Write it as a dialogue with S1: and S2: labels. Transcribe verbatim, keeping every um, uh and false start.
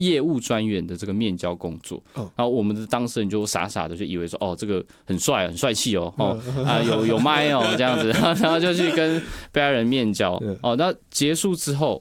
S1: 业务专员的这个面交工作，然后我们的当事人就傻傻的就以为说，哦，这个很帅，很帅气哦，哦啊有有麦哦这样子，然后就去跟被害人面交，哦，那结束之后，